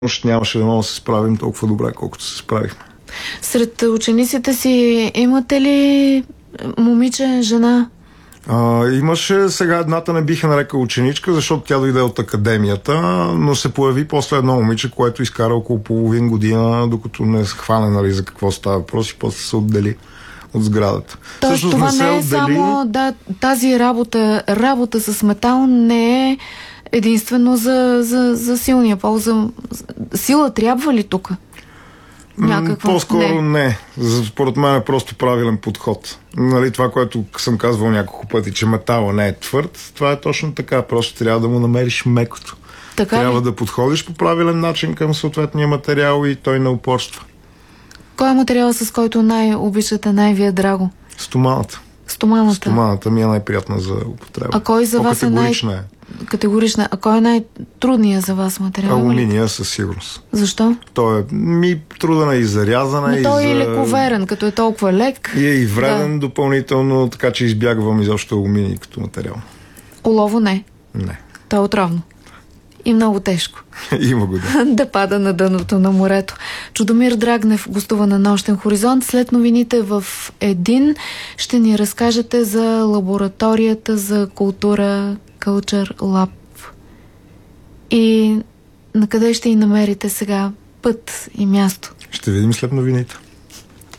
нямаше да можем да се справим толкова добре, колкото се справихме. Сред учениците си имате ли момиче, жена? Имаше, сега едната не биха нарекал ученичка, защото тя дойде от академията, но се появи после едно момиче, което изкара около половин година, докато не се хване, нали, за какво става въпрос и после се отдели от сградата. Тоест, всъщност това не е само тази работа с метал не е единствено за силния пол. Сила трябва ли тук? По-скоро не. Според мен е просто правилен подход. Нали, това, което съм казвал няколко пъти, че метала не е твърд, това е точно така. Просто трябва да му намериш мекото. Трябва да подходиш по правилен начин към съответния материал и той не упорства. Кой е материал, с който най-обичате, най-ви е драго? Стоманата. Стоманата ми е най-приятна за употреба. А кой за вас е категорична? А кой е най-трудният за вас материал? Алуминия със сигурност. Защо? Той е труден и за рязане. Но той е лековерен, като е толкова лек. И е и вреден допълнително, така че избягвам изобщо алуминий като материал. Олово не? Не. То е отровно. И много тежко. Има го, да. Да пада на дъното на морето. Чудомир Драгнев гостува на Нощен хоризонт. След новините в един ще ни разкажете за лабораторията за култура Culture Lab. И на къде ще й намерите сега път и място? Ще видим след новините.